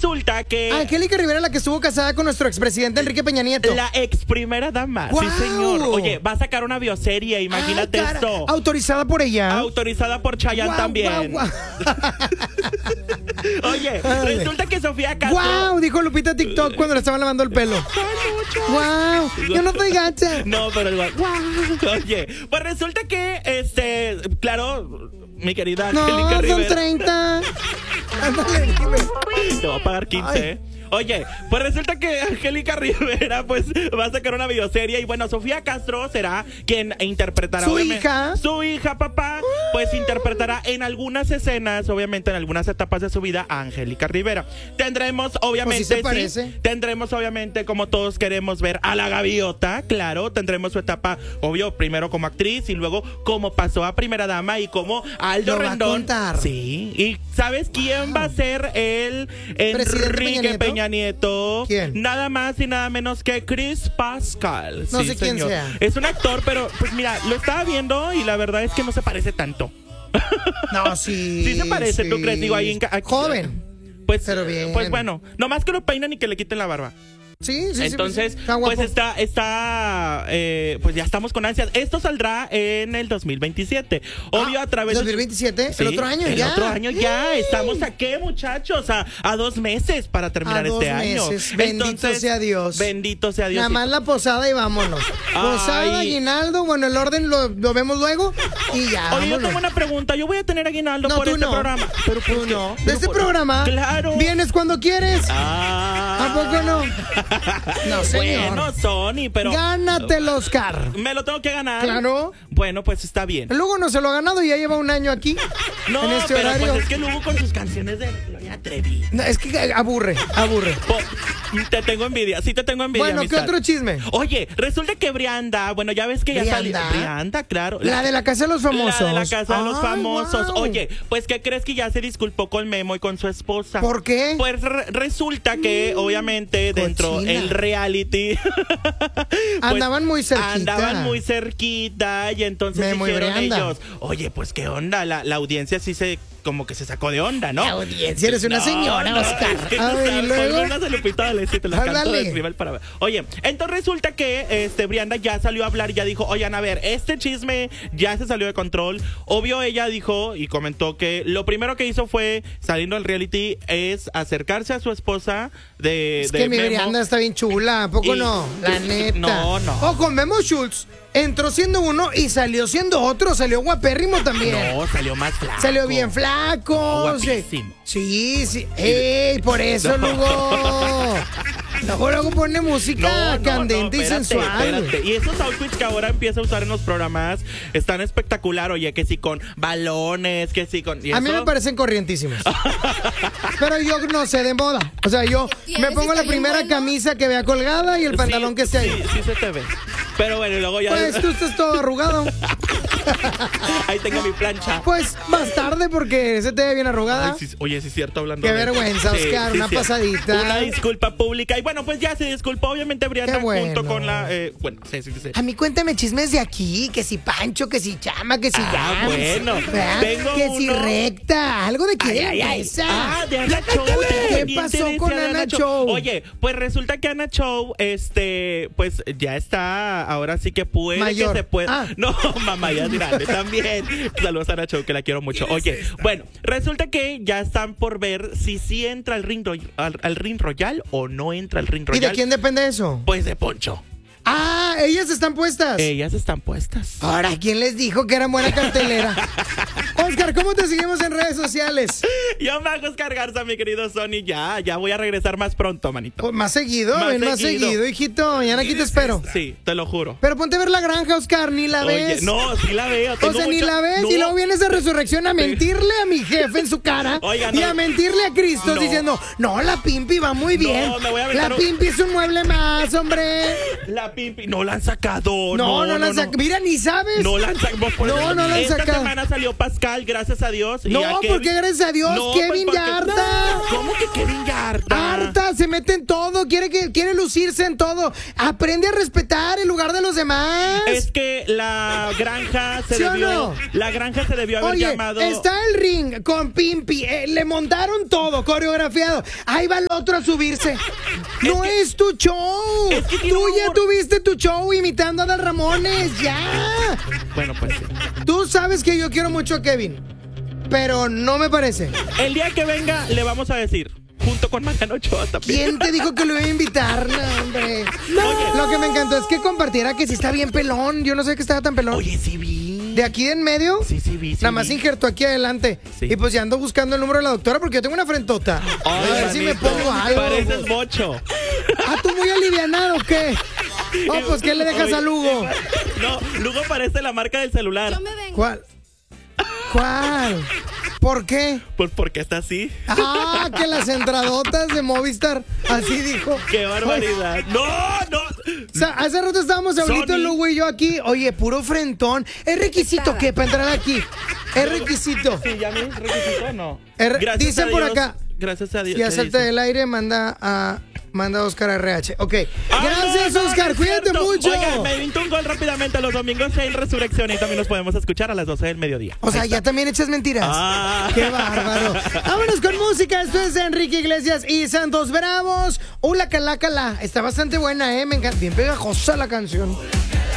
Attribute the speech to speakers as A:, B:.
A: resulta que
B: Angélica Rivera, la que estuvo casada con nuestro expresidente Enrique Peña Nieto.
A: la ex primera dama,
B: ¡Guau!
A: sí señor. Oye, va a sacar una bioserie, imagínate esto.
B: ¿Autorizada por ella?
A: Autorizada por Chayanne también. Oye, resulta que Sofía Castro.
B: ¡Guau! Dijo Lupita TikTok cuando le estaban lavando el pelo. ¡Guau! Yo no soy gacha.
A: No, pero igual. Oye, pues resulta que, claro, mi querida Angélica
B: No,
A: Rivera.
B: son 30. Ándale, dime.
A: Te voy a pagar 15. Oye, pues resulta que Angélica Rivera pues va a sacar una videoserie y bueno, Sofía Castro será quien interpretará
B: ¿Su hija?
A: Su hija, papá, pues interpretará en algunas escenas, obviamente en algunas etapas de su vida a Angélica Rivera. Tendremos obviamente
B: Pues sí se parece.
A: tendremos obviamente como todos queremos ver a la gaviota, claro, tendremos su etapa obvio primero como actriz y luego como pasó a primera dama y como Aldo
B: Lo va a
A: Rendón.
B: contar.
A: Sí, y ¿sabes quién va a ser el
B: ¿Presidente
A: Enrique Peña Nieto?
B: ¿Quién?
A: Nada más y nada menos que Chris Pascal.
B: No
A: Sí,
B: sé quién
A: señor.
B: sea.
A: Es un actor, pero pues mira, lo estaba viendo y la verdad es que no se parece tanto.
B: No, sí.
A: Sí se parece,
B: sí.
A: ¿tú crees? Digo, ahí
B: Joven.
A: Pues,
B: Pero bien.
A: pues bueno, nomás que lo peinen y que le quiten la barba.
B: Sí, sí,
A: Entonces,
B: sí. Está guapo.
A: pues pues ya estamos con ansias. Esto saldrá en el 2027. Obvio, a través de...
B: 2027,
A: Sí,
B: el otro año ya.
A: El otro año ya. ¿Estamos a qué, muchachos? A 2 meses para terminar
B: A 2
A: este año.
B: meses. Bendito sea Dios.
A: Bendito sea Dios.
B: Nada más la posada y vámonos. Posada, aguinaldo, bueno, el orden lo vemos luego y ya.
A: Oye, yo
B: vámonos.
A: tengo una pregunta. Yo voy a tener aguinaldo
B: No,
A: por
B: tú
A: este
B: no.
A: programa. Pero
B: Tú
A: ¿por qué?
B: no. ¿De
A: Pero
B: este
A: por-
B: programa?
A: Claro.
B: ¿Vienes cuando quieres?
A: ¿A
B: poco no? No, señor.
A: Bueno, Sony, pero...
B: Gánate el Oscar.
A: ¿Me lo tengo que ganar?
B: Claro.
A: Bueno, pues está bien.
B: Luego no se lo ha ganado y ya lleva un año aquí.
A: No,
B: en este
A: pero
B: horario.
A: pues es que luego con sus canciones de Gloria Trevi.
B: No, es que aburre.
A: Te tengo envidia, sí te tengo envidia.
B: Bueno, ¿qué
A: amistad.
B: otro chisme?
A: Oye, resulta que Brianda, bueno, ya ves que ya salió.
B: ¿Brianda?
A: Brianda, claro.
B: La de la Casa de los Famosos.
A: La de la Casa de los
B: Ay,
A: Famosos.
B: guau.
A: Oye, pues ¿qué crees que ya se disculpó con Memo y con su esposa?
B: ¿Por qué?
A: Pues resulta que obviamente dentro
B: cochina.
A: el reality pues,
B: Andaban muy cerquita.
A: Andaban muy cerquita y entonces
B: Memo y
A: dijeron
B: Brianda.
A: ellos, oye, pues qué onda, la audiencia sí se como que se sacó de onda, ¿no?
B: La audiencia, eres una señora, Oscar.
A: Es que
B: A ver, ¿y luego?
A: ponme unas de Lupita D'Alessio y te las canto
B: Ándale.
A: de nivel para ver. Oye, entonces resulta que Brianda ya salió a hablar y ya dijo, oigan, a ver, este chisme ya se salió de control. Obvio, ella dijo y comentó que lo primero que hizo fue, saliendo del reality, es acercarse a su esposa
B: Es que mi
A: Memo.
B: Brianda está bien chula, ¿a poco
A: Y-
B: no? La neta.
A: No, no.
B: O con Memo Schultz. Entró siendo uno y salió siendo otro. Salió guapérrimo también.
A: No, salió más flaco.
B: Salió bien flaco.
A: Guapísimo.
B: Sí, sí. ¡Ey! Por eso, Lugo. Luego pone música candente y
A: espérate,
B: sensual.
A: espérate. Y esos outfits que ahora empieza a usar en los programas están espectacular. Oye, que sí con balones, que sí con... ¿y
B: A mí
A: eso?
B: me parecen corrientísimos. Pero yo no sé de moda. O sea, yo me pongo la primera camisa que vea colgada y el pantalón que esté ahí.
A: Sí se te ve. Pero bueno, y luego ya...
B: Pues tú estás todo arrugado.
A: Ahí tengo mi plancha.
B: Pues más tarde porque se te ve bien arrugada.
A: Ay, sí, oye, sí es cierto, hablando
B: Qué
A: de...
B: vergüenza, Oscar, una
A: sí.
B: pasadita.
A: Una disculpa pública. Y bueno, pues ya se disculpó, obviamente, Brianda,
B: Qué bueno.
A: junto con la... bueno, sí.
B: A mí cuéntame chismes de aquí, que si Pancho, que si Chama, que si
A: Ah,
B: Yams,
A: bueno.
B: ¿verdad?
A: Tengo
B: que si
A: uno.
B: Recta, algo de que
A: Ay.
B: empresa.
A: De Ana Chow.
B: ¿Qué pasó con Ana Chow?
A: Oye, pues resulta que Ana Chow, pues ya está, ahora sí que puede
B: Mayor.
A: que se pueda.
B: Ah.
A: No, mamá, ya es grande también. Saludos a Ana Chow, que la quiero mucho. Oye, bueno, resulta que ya están por ver si sí entra al Ring Royal o no entra al Ring
B: ¿Y
A: Royal.
B: de quién depende eso?
A: Pues de Poncho.
B: Ah, ellas están puestas.
A: Ellas están puestas.
B: Ahora, ¿quién les dijo que era buena cartelera? Oscar, ¿cómo te seguimos en redes sociales?
A: Yo me hago Garza, mi querido Sony. Ya voy a regresar más pronto, manito.
B: Pues más seguido,
A: Más
B: ven más
A: seguido.
B: seguido, hijito. Mañana aquí te espero.
A: Sí, te lo juro.
B: Pero ponte a ver La Granja, Oscar, ni la
A: Oye,
B: ves.
A: no, sí la veo.
B: O
A: tengo
B: sea, ni
A: mucho-
B: la ves
A: No.
B: y luego vienes de Resurrección a mentirle a mi jefe en su cara.
A: Oiga,
B: y
A: no.
B: a mentirle a Cristo
A: No.
B: diciendo, no, la Pimpi va muy bien.
A: me voy a aventar
B: La
A: un-
B: Pimpi es un mueble más, hombre.
A: La Pimpi, no la han sacado.
B: No la han sacado. Mira, ni sabes.
A: No la han sacado.
B: No la han
A: Esta
B: sacado.
A: semana salió Pascal, gracias a Dios. y
B: No,
A: a Kevin-
B: porque gracias a Dios,
A: No,
B: Kevin
A: pues,
B: ya
A: porque-
B: harta.
A: ¿Cómo que Kevin ya harta?
B: Harta, se mete en todo, quiere lucirse en todo. Aprende a respetar el lugar de los demás.
A: Es que la granja se
B: ¿Sí o
A: debió.
B: no?
A: La granja se debió haber
B: Oye,
A: llamado.
B: está el ring con Pimpi. Le montaron todo, coreografiado. Ahí va el otro a subirse. No es tu show.
A: Es que
B: Tú ya tuviste tu show imitando a Adal Ramones. Ya.
A: Bueno, pues sí.
B: Tú sabes que yo quiero mucho a Kevin, pero no me parece.
A: El día que venga, le vamos a decir. Junto con Mariano Ochoa también.
B: ¿Quién te dijo que lo iba a invitar? No, hombre.
A: Oye.
B: Lo que me encantó es que compartiera que sí está bien pelón. Yo no sé que estaba tan pelón.
A: Oye, sí vi.
B: De aquí de en medio.
A: Sí, vi.
B: Nada más injertó aquí adelante.
A: Sí.
B: Y pues ya ando buscando el número de la doctora porque yo tengo una frentota.
A: Ay,
B: a ver si me
A: manito,
B: pongo algo.
A: Pareces bocho.
B: Ah, ¿tú muy alivianado o qué? Oh, pues ¿qué le dejas
A: Oye,
B: a Lugo?
A: No, Lugo parece la marca del celular.
C: Yo me vengo.
B: ¿Cuál? ¿Por qué?
A: Pues porque está así.
B: Ah, que las entradotas de Movistar. Así dijo.
A: ¡Qué barbaridad! ¡No!
B: O sea, hace rato estábamos ahorita
A: Sony.
B: Lugo y yo aquí. Oye, puro frentón. ¿Es requisito qué para entrar aquí? Es requisito.
A: Sí, ya me requisito, no.
B: Dice
A: a
B: por
A: Dios,
B: acá.
A: Gracias a Dios.
B: Si
A: ¿qué
B: salte
A: dice?
B: del aire, manda a Oscar RH. Ok.
A: Ah,
B: Gracias,
A: no,
B: Oscar.
A: no es
B: Cuídate
A: cierto.
B: mucho.
A: Oigan, me invito un gol rápidamente los domingos en Resurrección y también los podemos escuchar a las 12 del mediodía.
B: O sea, ya también echas mentiras.
A: Ah.
B: Qué bárbaro. Vámonos con música. Esto es Enrique Iglesias y Santos Bravos. Ula Calá Calá. Está bastante buena, me encanta. Bien pegajosa la canción.